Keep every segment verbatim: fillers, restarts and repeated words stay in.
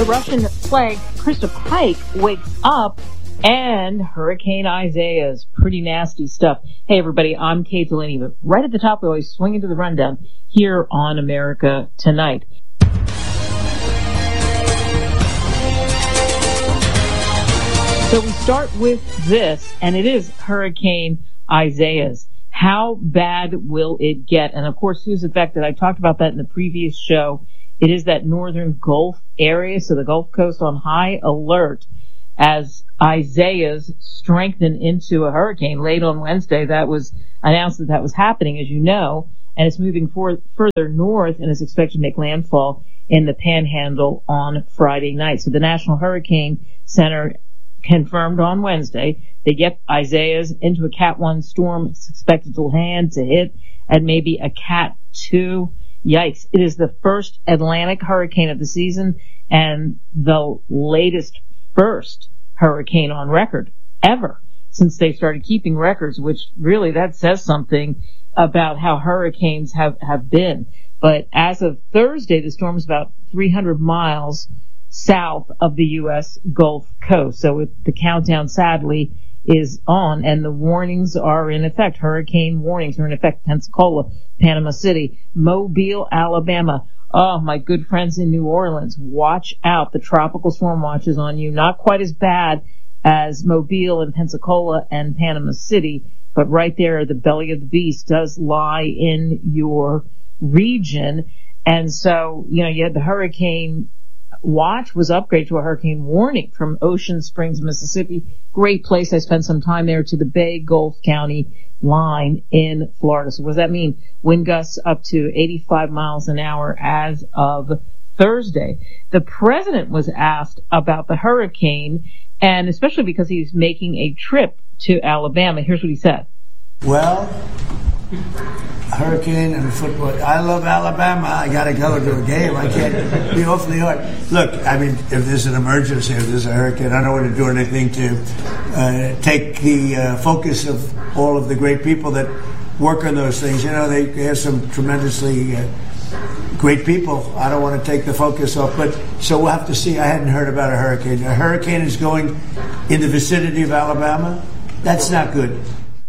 The Russian flag, Krista Pike, wakes up, and Hurricane Isaiah's pretty nasty stuff. Hey, everybody, I'm Kate Delaney, but right at the top, we always swing into the rundown here on America Tonight. So we start with this, and it is Hurricane Isaiah's. How bad will it get? And of course, who's affected? I talked about that in the previous show. It is that northern Gulf area, so the Gulf Coast on high alert as Isaiah's strengthened into a hurricane late on Wednesday. That was announced that that was happening, as you know, and it's moving for, further north and is expected to make landfall in the Panhandle on Friday night. So the National Hurricane Center confirmed on Wednesday they get Isaiah's into a Cat one storm. It's expected to land to hit at maybe a Cat two. Yikes. It is the first Atlantic hurricane of the season and the latest first hurricane on record ever since they started keeping records, which really that says something about how hurricanes have, have been. But as of Thursday, the storm is about three hundred miles south of the U S Gulf Coast. So it, the countdown, sadly, is on, and the warnings are in effect. Hurricane warnings are in effect. Pensacola, Panama City, Mobile, Alabama. Oh, my good friends in New Orleans, watch out. The tropical storm watch is on you. Not quite as bad as Mobile and Pensacola and Panama City, but right there, the belly of the beast does lie in your region. And so, you know, you had the hurricane watch was upgraded to a hurricane warning from Ocean Springs, Mississippi. Great place. I spent some time there, to the Bay Gulf County line in Florida. So what does that mean? Wind gusts up to eighty-five miles an hour as of Thursday. The president was asked about the hurricane, and especially because he's making a trip to Alabama. Here's what he said. Well, hurricane and football. I love Alabama. I got to go to a game. I can't be awfully hard. Look, I mean, if there's an emergency, if there's a hurricane, I don't want to do anything to uh, take the uh, focus of all of the great people that work on those things. You know, they, they have some tremendously uh, great people. I don't want to take the focus off. But so we'll have to see. I hadn't heard about a hurricane. A hurricane is going in the vicinity of Alabama. That's not good.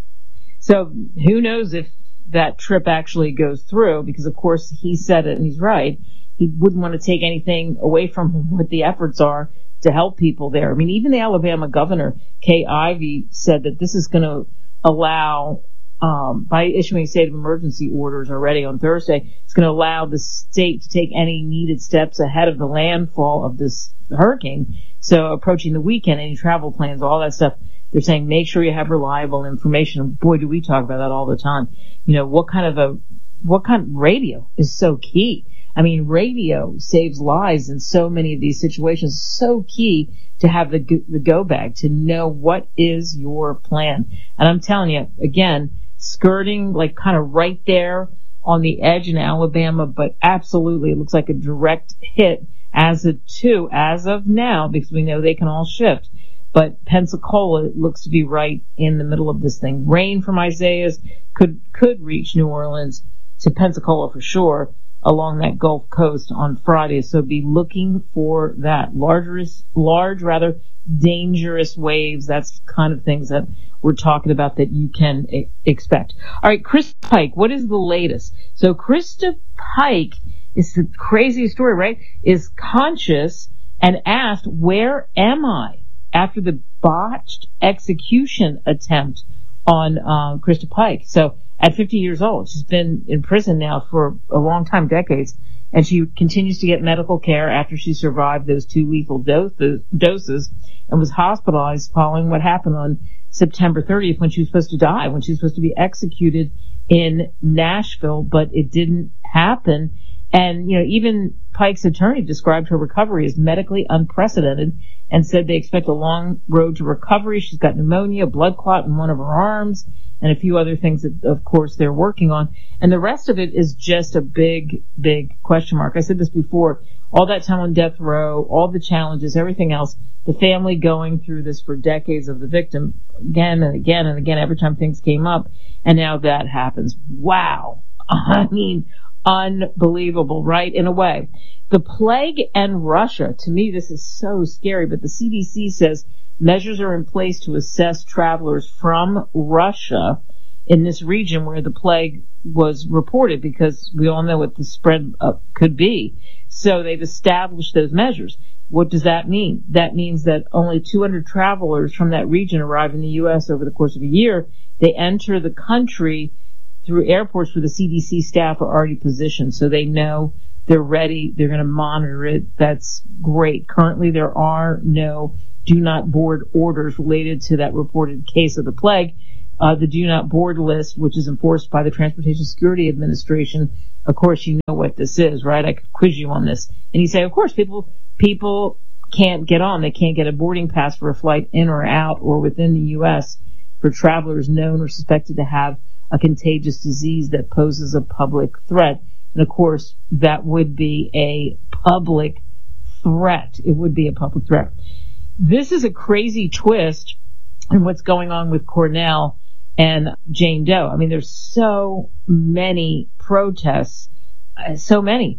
So who knows if that trip actually goes through, because of course he said it and he's right. He wouldn't want to take anything away from what the efforts are to help people there. I mean, even the Alabama governor, Kay Ivey, said that this is going to allow, um, by issuing state of emergency orders already on Thursday, it's going to allow the state to take any needed steps ahead of the landfall of this hurricane. So approaching the weekend, any travel plans, all that stuff, they're saying make sure you have reliable information. Boy, do we talk about that all the time. You know, what kind of a, what kind of radio is so key. I mean, radio saves lives in so many of these situations. So key to have the, the go bag, to know what is your plan. And I'm telling you, again, skirting like kind of right there on the edge in Alabama, but absolutely it looks like a direct hit as of two, as of now, because we know they can all shift. But Pensacola looks to be right in the middle of this thing. Rain from Isaiah's could could reach New Orleans to Pensacola for sure along that Gulf Coast on Friday. So be looking for that. Larger, large, rather dangerous waves. That's kind of things that we're talking about that you can e- expect. All right, Krista Pike, what is the latest? So Krista Pike is the craziest story, right? Is conscious and asked, where am I? After the botched execution attempt on uh, Krista Pike. So at fifty years old, she's been in prison now for a long time, decades, and she continues to get medical care after she survived those two lethal doses, doses and was hospitalized following what happened on September thirtieth when she was supposed to die, when she was supposed to be executed in Nashville, but it didn't happen. And, you know, even Pike's attorney described her recovery as medically unprecedented and said they expect a long road to recovery. She's got pneumonia, blood clot in one of her arms, and a few other things that, of course, they're working on. And the rest of it is just a big, big question mark. I said this before. All that time on death row, all the challenges, everything else, the family going through this for decades of the victim again and again and again every time things came up, and now that happens. Wow. I mean, unbelievable, right? In a way. The plague and Russia. To me, this is so scary, but the C D C says measures are in place to assess travelers from Russia in this region where the plague was reported, because we all know what the spread uh, could be. So they've established those measures. What does that mean? That means that only two hundred travelers from that region arrive in the U S over the course of a year. They enter the country through airports where the C D C staff are already positioned, so they know they're ready. They're going to monitor it. That's great. Currently, there are no do not board orders related to that reported case of the plague. Uh, the do not board list, which is enforced by the Transportation Security Administration. Of course, you know what this is, right? I could quiz you on this. And you say, of course, people, people can't get on. They can't get a boarding pass for a flight in or out or within the U S for travelers known or suspected to have a contagious disease that poses a public threat. And of course, that would be a public threat. It would be a public threat. This is a crazy twist in what's going on with Cornell and Jane Doe. I mean, there's so many protests, uh, so many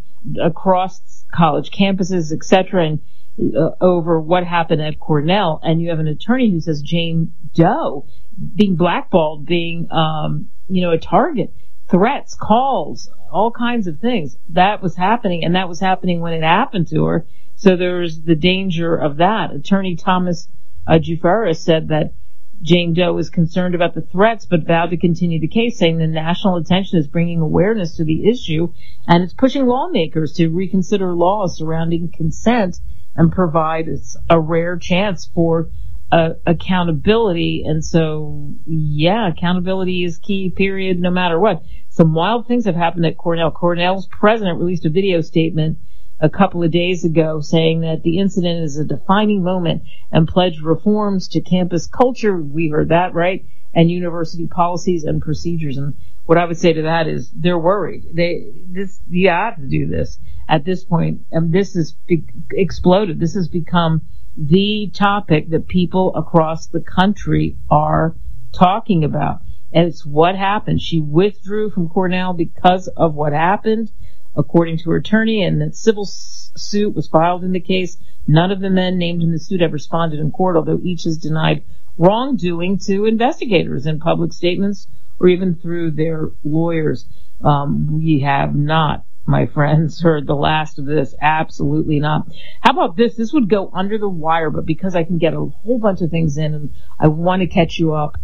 across college campuses, et cetera, and uh, over what happened at Cornell. And you have an attorney who says Jane Doe being blackballed, being, um, you know, a target, threats, calls, all kinds of things. That was happening, and that was happening when it happened to her. So there's the danger of that. Attorney Thomas uh, Jufera said that Jane Doe is concerned about the threats, but vowed to continue the case, saying the national attention is bringing awareness to the issue, and it's pushing lawmakers to reconsider laws surrounding consent and provide a rare chance for uh, accountability. And so, yeah, accountability is key, period, no matter what. Some wild things have happened at Cornell. Cornell's president released a video statement a couple of days ago saying that the incident is a defining moment and pledged reforms to campus culture. We heard that, right? And university policies and procedures. And what I would say to that is they're worried. They, this, you have to do this at this point. And this has be- exploded. This has become the topic that people across the country are talking about. And it's what happened. She withdrew from Cornell because of what happened, according to her attorney, and the civil s- suit was filed in the case. None of the men named in the suit have responded in court, although each has denied wrongdoing to investigators in public statements or even through their lawyers. Um, we have not, my friends, heard the last of this. Absolutely not. How about this? This would go under the wire, but because I can get a whole bunch of things in and I want to catch you up,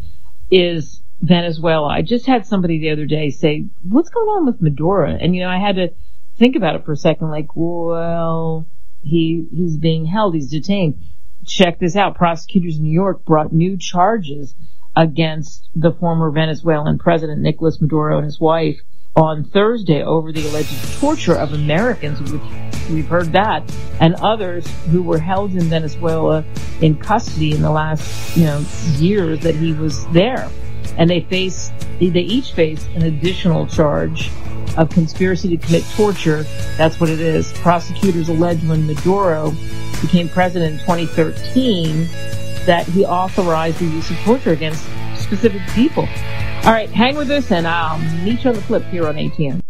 is Venezuela. I just had somebody the other day say, what's going on with Maduro? And, you know, I had to think about it for a second, like, well, he, he's being held, he's detained. Check this out. Prosecutors in New York brought new charges against the former Venezuelan president, Nicolas Maduro, and his wife on Thursday over the alleged torture of Americans, which we've heard that, and others who were held in Venezuela in custody in the last, you know, years that he was there. And they face, they each face an additional charge of conspiracy to commit torture. That's what it is. Prosecutors allege when Maduro became president in twenty thirteen that he authorized the use of torture against specific people. All right, hang with us, and I'll meet you on the flip here on A T N.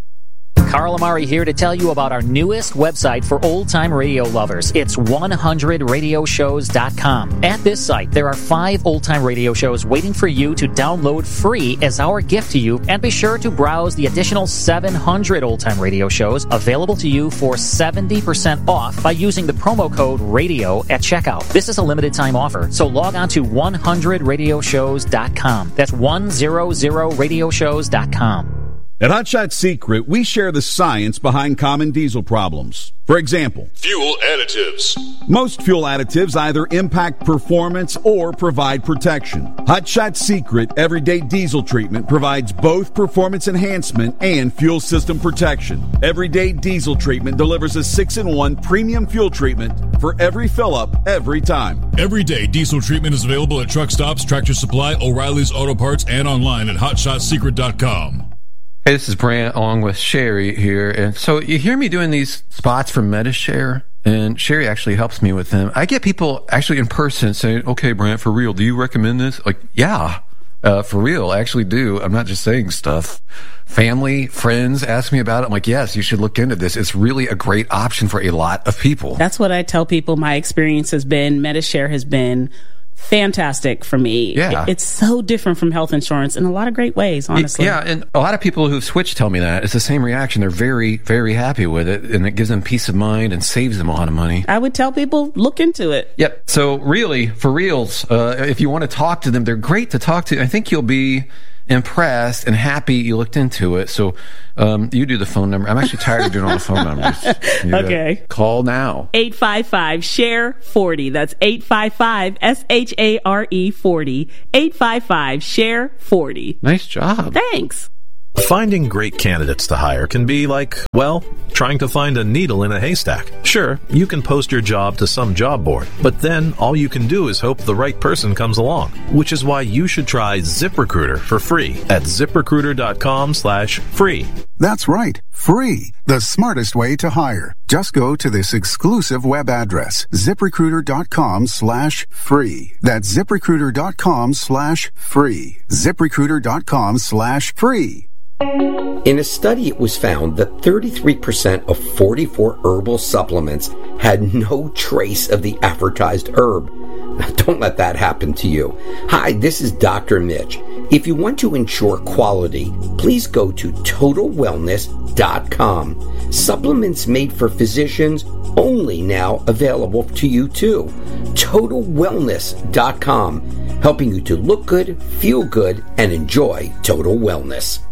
Carl Amari here to tell you about our newest website for old-time radio lovers. It's one hundred radio shows dot com. At this site, there are five old-time radio shows waiting for you to download free as our gift to you, and be sure to browse the additional seven hundred old-time radio shows available to you for seventy percent off by using the promo code RADIO at checkout. This is a limited-time offer, so log on to one hundred radio shows dot com. That's one hundred radio shows dot com. At Hot Shot Secret, we share the science behind common diesel problems. For example, fuel additives. Most fuel additives either impact performance or provide protection. Hot Shot Secret Everyday Diesel Treatment provides both performance enhancement and fuel system protection. Everyday Diesel Treatment delivers a six in one premium fuel treatment for every fill-up, every time. Everyday Diesel Treatment is available at truck stops, Tractor Supply, O'Reilly's Auto Parts, and online at hot shot secret dot com. Hey, this is Brant along with Sherry here. And so you hear me doing these spots for MediShare, and Sherry actually helps me with them. I get people actually in person saying, okay, Brant, for real, do you recommend this? Like, yeah. Uh, for real, I actually do. I'm not just saying stuff. Family, friends ask me about it. I'm like, yes, you should look into this. It's really a great option for a lot of people. That's what I tell people. My experience has been, Medi-Share has been fantastic for me. Yeah. It's so different from health insurance in a lot of great ways, honestly. Yeah, and a lot of people who've switched tell me that. It's the same reaction. They're very, very happy with it, and it gives them peace of mind and saves them a lot of money. I would tell people, look into it. Yep. So really, for reals, uh, if you want to talk to them, they're great to talk to. I think you'll be impressed and happy you looked into it. So um, you do the phone number. I'm actually tired of doing all the phone numbers. You okay. Call now. eight five five, S H A R E, forty. That's eight five five, S H A R E, forty. eight five five, S H A R E, forty. Nice job. Thanks. Finding great candidates to hire can be like, well, trying to find a needle in a haystack. Sure, you can post your job to some job board, but then all you can do is hope the right person comes along, which is why you should try ZipRecruiter for free at ZipRecruiter.com slash free. That's right, free. The smartest way to hire. Just go to this exclusive web address, ZipRecruiter.com slash free. That's ZipRecruiter.com slash free. ZipRecruiter.com slash free. In a study, it was found that thirty-three percent of forty-four herbal supplements had no trace of the advertised herb. Now, don't let that happen to you. Hi, this is Doctor Mitch. If you want to ensure quality, please go to Total Wellness dot com. Supplements made for physicians only now available to you too. Total Wellness dot com, helping you to look good, feel good, and enjoy total wellness.